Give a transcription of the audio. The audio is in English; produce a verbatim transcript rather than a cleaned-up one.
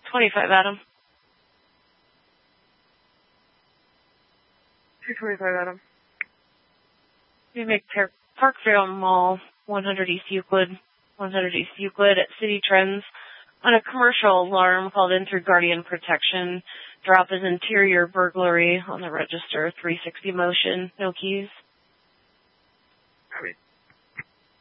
twenty-five, Adam. two twenty-five, Adam. We make Par- Parkville Mall, one hundred East Euclid, one hundred East Euclid at City Trends on a commercial alarm called in through Guardian Protection. Drop is interior burglary on the register, three sixty motion, no keys.